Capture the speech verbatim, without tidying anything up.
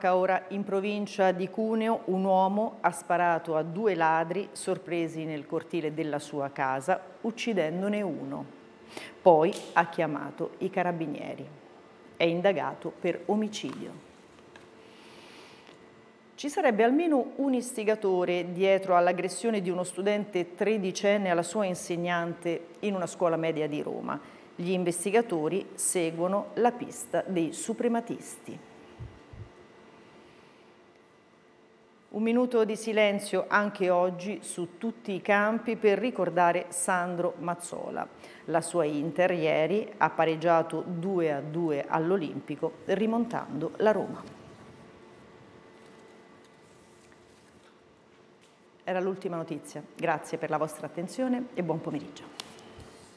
Cronaca ora in provincia di Cuneo, un uomo ha sparato a due ladri sorpresi nel cortile della sua casa, uccidendone uno. Poi ha chiamato i carabinieri. È indagato per omicidio. Ci sarebbe almeno un istigatore dietro all'aggressione di uno studente tredicenne alla sua insegnante in una scuola media di Roma. Gli investigatori seguono la pista dei suprematisti. Un minuto di silenzio anche oggi su tutti i campi per ricordare Sandro Mazzola. La sua Inter ieri ha pareggiato due a due all'Olimpico, rimontando la Roma. Era l'ultima notizia. Grazie per la vostra attenzione e buon pomeriggio.